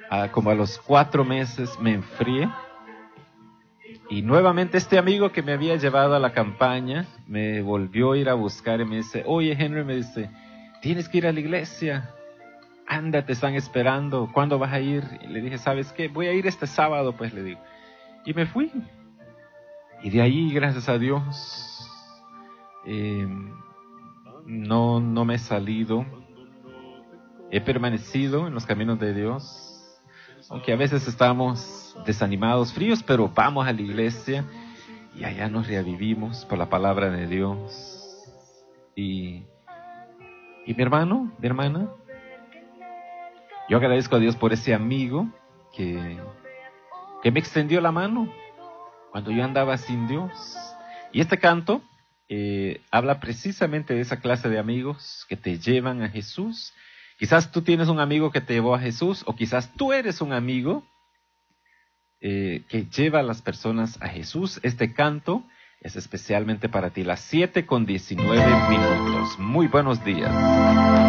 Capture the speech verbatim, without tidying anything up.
a, como a los cuatro meses me enfrié. Y nuevamente este amigo que me había llevado a la campaña me volvió a ir a buscar y me dice, oye Henry, me dice, tienes que ir a la iglesia. Anda, te están esperando. ¿Cuándo vas a ir? Y le dije, ¿sabes qué? Voy a ir este sábado, pues le digo. Y me fui. Y de ahí, gracias a Dios, eh, no, no me he salido. He permanecido en los caminos de Dios. Aunque a veces estamos desanimados, fríos, pero vamos a la iglesia y allá nos revivimos por la palabra de Dios. Y, y mi hermano, mi hermana, yo agradezco a Dios por ese amigo que, que me extendió la mano cuando yo andaba sin Dios. Y este canto eh, habla precisamente de esa clase de amigos que te llevan a Jesús. Quizás tú tienes un amigo que te llevó a Jesús, o quizás tú eres un amigo eh, que lleva a las personas a Jesús. Este canto es especialmente para ti. Las siete con diecinueve minutos. Muy buenos días.